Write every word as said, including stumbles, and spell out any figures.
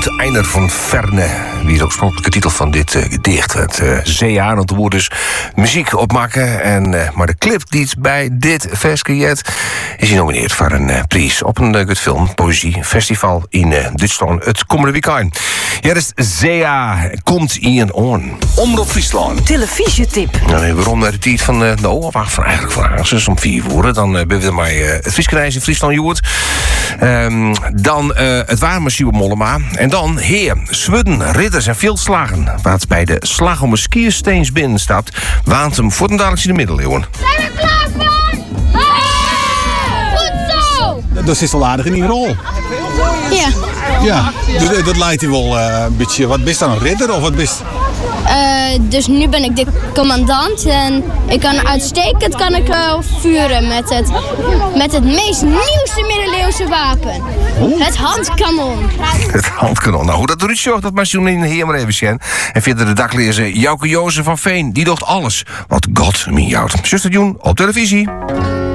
Und einer von Ferne. Wie de oorspronkelijke titel van dit uh, gedicht. Het uh, Zea, want er wordt dus muziek opmaken. En, uh, maar de clip die het bij dit verskejet is genomineerd voor een uh, prijs op een uh, film, Poëzie Festival in uh, Duitsland het komende weekend. Ja, dus Zea komt in een oren. Omroep Friesland. Televisietip. Nou, waarom naar de tijd van uh, de oorlog van eigenlijk van Hazes om vier woorden. Dan uh, ben we maar uh, het Frieskenijs in Friesland joert. Um, dan uh, het Waarmachine Mollema. En dan heer, Swudden, ridders en veldslagen. Wat bij de slag om een skiersteens binnenstapt, waant hem voor de dadelijks in de middeleeuwen. Zijn we klaar voor? Hey! Goed zo! Dat is al aardig in die rol. Ja. Ja, dus dat lijkt hij wel uh, een beetje. Wat bist dan een ridder of wat bist? Uh, dus nu ben ik de commandant en ik kan uitstekend kan ik, uh, vuren met het, met het meest nieuwste middeleeuwse wapen. Oh. Het handkanon. Het handkanon. Nou, hoe dat eruit zorgt, dat machine in de heer maar even zien. En verder de daklezer Jouke Jozef van Veen. Die doet alles wat God me houdt. Zuster Joen op televisie.